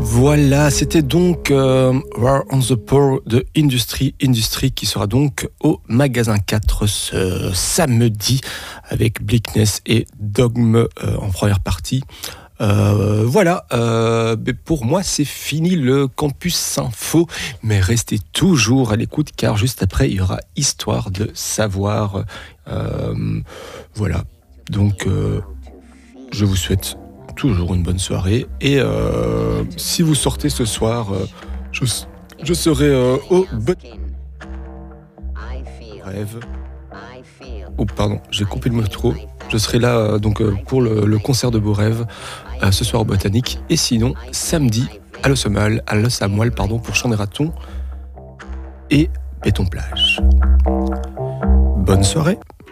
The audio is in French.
Voilà, c'était donc War on the Poor de Industry qui sera donc au magasin 4 ce samedi avec Bleakness et Dogme en première partie. Voilà, mais pour moi c'est fini le Campus Info, mais restez toujours à l'écoute car juste après il y aura Histoire de savoir. Voilà, donc je vous souhaite toujours une bonne soirée et si vous sortez ce soir, je serai au rêve. Oh pardon, j'ai coupé le micro. Je serai là donc pour le concert de Beau Rêve ce soir au Botanique et sinon samedi à Los Amoil pour Chant des Ratons et Béton Plage. Bonne soirée.